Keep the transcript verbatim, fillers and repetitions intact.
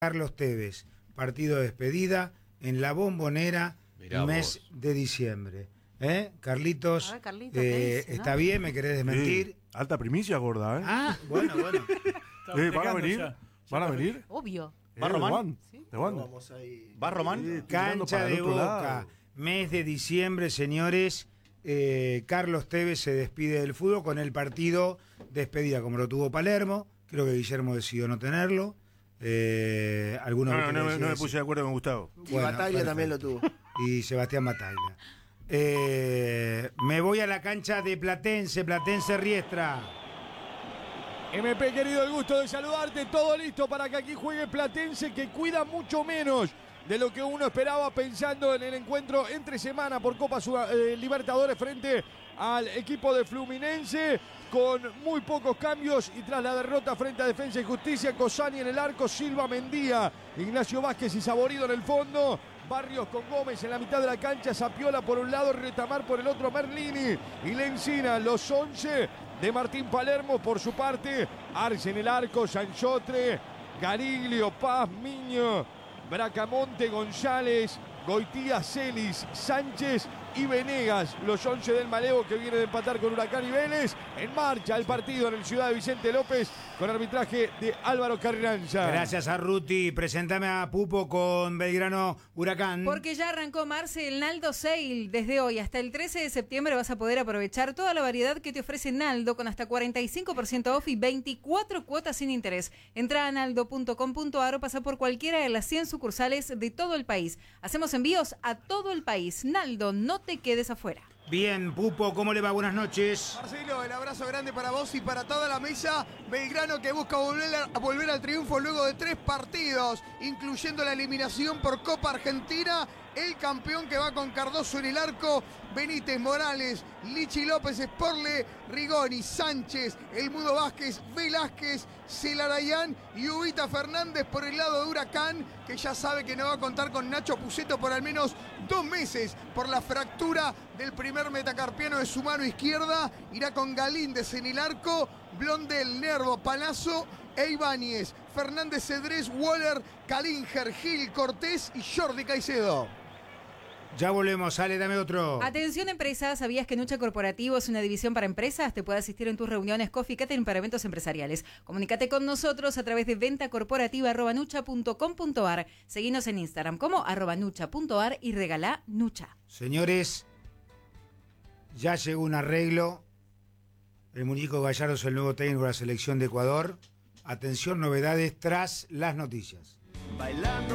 Carlos Tevez, partido de despedida en la Bombonera, Mirá mes vos. de diciembre. ¿Eh? Carlitos, A ver, Carlitos, eh, ¿qué dice, ¿está no? bien? ¿Me querés desmentir? Sí, alta primicia, gorda, ¿eh? Ah, bueno, bueno. Eh, ¿Van a venir? ¿Van a venir? Obvio. Eh, ¿Va de Román? Juan, Sí. de Juan. Vamos ahí. ¿Va Román? Sí, tirando Cancha para el de otro Boca, lado. mes de diciembre, señores. Eh, Carlos Tevez se despide del fútbol con el partido despedida, como lo tuvo Palermo. Creo que Guillermo decidió no tenerlo. Eh, algunos No, no, no, me- no me deciden- puse de acuerdo con Gustavo. Y Bueno, Bataglia también lo perfecto. tuvo. Y Sebastián Bataglia. Eh, me voy a la cancha de Platense, Platense Riestra. M P, querido, el gusto de saludarte. Todo listo para que aquí juegue Platense, que cuida mucho menos de lo que uno esperaba pensando en el encuentro entre semana por Copa Sud- eh, Libertadores frente al equipo de Fluminense, con muy pocos cambios y tras la derrota frente a Defensa y Justicia. Cosani en el arco, Silva, Mendía, Ignacio Vázquez y Saborido en el fondo, Barrios con Gómez en la mitad de la cancha, Sapiola por un lado, Retamar por el otro, Merlini y Lencina, los once de Martín Palermo. Por su parte, Arce en el arco, Sanchotre, Gariglio, Paz, Miño, Bracamonte, González, Goitía, Celis, Sánchez y Venegas, los once del Malevo, que viene de empatar con Huracán y Vélez. En marcha el partido en el Ciudad de Vicente López con arbitraje de Álvaro Carranza. Gracias a Ruti. Presentame a Pupo con Belgrano Huracán. Porque ya arrancó Marce el Naldo Sale. Desde hoy hasta el trece de septiembre vas a poder aprovechar toda la variedad que te ofrece Naldo con hasta cuarenta y cinco por ciento off y veinticuatro cuotas sin interés. Entra a naldo punto com punto ar o pasa por cualquiera de las cien sucursales de todo el país. Hacemos envíos a todo el país. Naldo, no te quedes afuera. Bien, Pupo, ¿cómo le va? Buenas noches. Marcelo, el abrazo grande para vos y para toda la mesa. Belgrano que busca volver, a, volver al triunfo luego de tres partidos, incluyendo la eliminación por Copa Argentina. El campeón que va con Cardoso en el arco, Benítez, Morales, Lichi López, Sporle, Rigoni, Sánchez, El Mudo Vázquez, Velázquez, Celarayán y Ubita Fernández por el lado de Huracán, que ya sabe que no va a contar con Nacho Puceto por al menos dos meses por la fractura del primer metacarpiano de su mano izquierda. Irá con Galíndez en el arco, Blondel, Nervo, Palazzo e Ibáñez, Fernández, Cedrés, Waller, Calinger, Gil, Cortés y Jordi Caicedo. Ya volvemos, Ale, dame otro. Atención empresas, ¿sabías que Nucha Corporativo es una división para empresas? Te puede asistir en tus reuniones Coffee Catering para eventos empresariales. Comunícate con nosotros a través de venta corporativa arroba nucha punto com punto ar. Seguinos en Instagram como arroba nucha punto ar y regalá Nucha. Señores, ya llegó un arreglo. El muñeco Gallardo es el nuevo técnico de la selección de Ecuador. Atención, novedades tras las noticias. Bailando.